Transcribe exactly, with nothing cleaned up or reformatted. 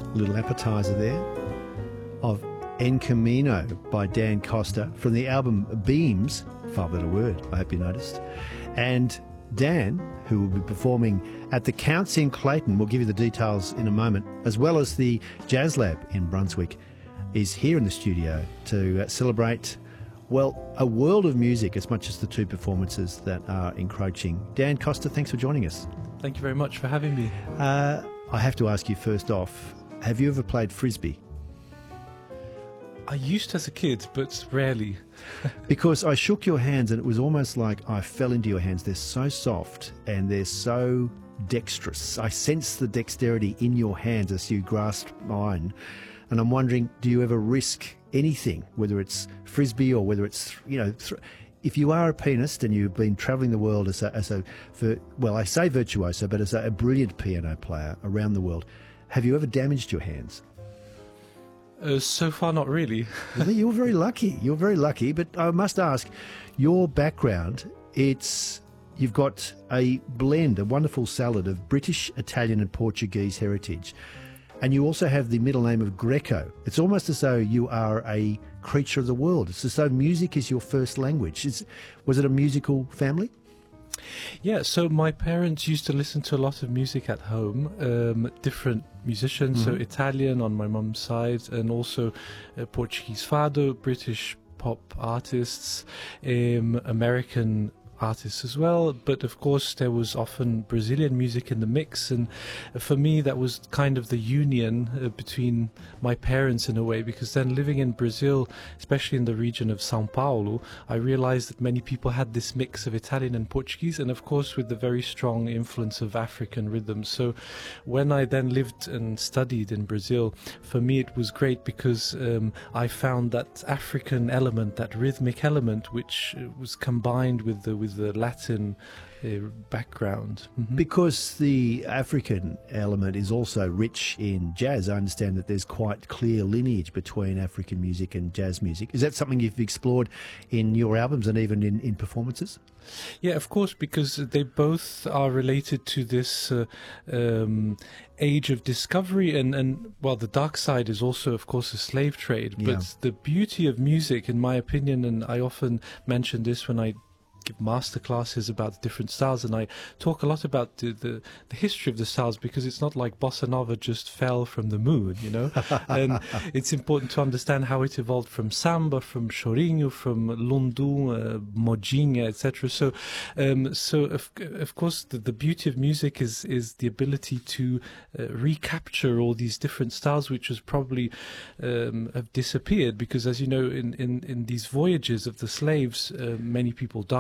little appetizer there of En Camino by Dan Costa from the album Beams, five-letter word, I hope you noticed. And Dan, who will be performing at the Counts in Clayton, we'll give you the details in a moment, as well as the Jazz Lab in Brunswick, is here in the studio to uh, celebrate, well, a world of music as much as the two performances that are encroaching. Dan Costa, thanks for joining us. Thank you very much for having me. Uh, I have to ask you first off, have you ever played Frisbee? I used to as a kid, but rarely. Because I shook your hands and it was almost like I fell into your hands. They're so soft and they're so dexterous. I sense the dexterity in your hands as you grasped mine. And I'm wondering, do you ever risk anything, whether it's Frisbee or whether it's, you know, th- if you are a pianist and you've been travelling the world as a, as a for, well, I say virtuoso, but as a, a brilliant piano player around the world, have you ever damaged your hands? Uh, so far, not really. Well, you're very lucky. You're very lucky. But I must ask, your background, it's you've got a blend, a wonderful salad of British, Italian and Portuguese heritage. And you also have the middle name of Greco. It's almost as though you are a creature of the world. It's as though music is your first language. It's, was it a musical family? Yeah, so my parents used to listen to a lot of music at home, um, different musicians, mm-hmm. so Italian on my mum's side, and also uh, Portuguese fado, British pop artists, um, American artists as well, but of course there was often Brazilian music in the mix, and for me that was kind of the union uh, between my parents in a way, because then living in Brazil, especially in the region of São Paulo, I realized that many people had this mix of Italian and Portuguese, and of course with the very strong influence of African rhythms. So when I then lived and studied in Brazil, for me it was great because um, I found that African element, that rhythmic element, which was combined with the with the Latin uh, background. Mm-hmm. Because the African element is also rich in jazz, I understand that there's quite clear lineage between African music and jazz music. Is that something you've explored in your albums and even in, in performances? Yeah, of course, because they both are related to this uh, um, age of discovery, and, and, well, the dark side is also, of course, a slave trade. Yeah. But the beauty of music, in my opinion, and I often mention this when I give masterclasses about different styles, and I talk a lot about the, the the history of the styles, because it's not like bossa nova just fell from the moon, you know. And it's important to understand how it evolved from samba, from chorinho, from lundu, uh, modinha, et cetera. So, um, so of, of course, the, the beauty of music is is the ability to uh, recapture all these different styles, which has probably um, have disappeared, because, as you know, in in in these voyages of the slaves, uh, many people died.